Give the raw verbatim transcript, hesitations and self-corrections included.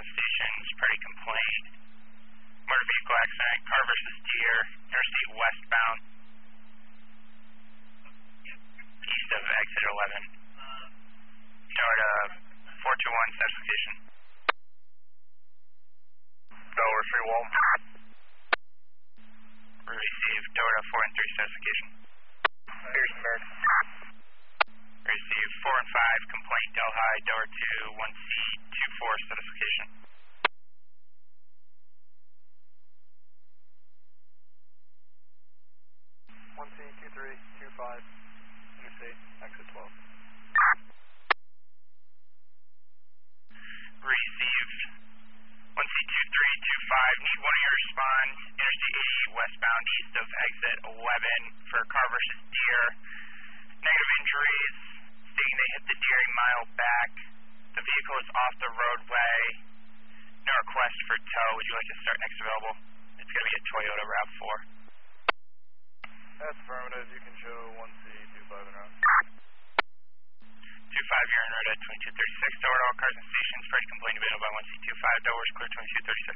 stations, pretty complaint. Motor vehicle accident, car versus Deer, Interstate westbound, east of exit eleven. Toyota four two one, specification. Delaware three wall. Receive Toyota four and three, specification. Pearsonburg. Receive four and five, complaint Delhi, Delaware two, one C, two four, specification. one C, two three, two five, Interstate, exit twelve. Received one C two three two five, need one of your respond, Interstate eighty westbound east of exit eleven for car versus Deer. Negative injuries, stating they hit the Deer a mile back. The vehicle is off the roadway. No request for tow. Would you like to start next available? It's going to be a Toyota RAV four. That's affirmative. You can show one C, two five and route. two five, you're en route at twenty-two thirty-six. Delaware, all cars and stations. Fresh complaint available by one C two five. Delaware's clear twenty-two thirty-six.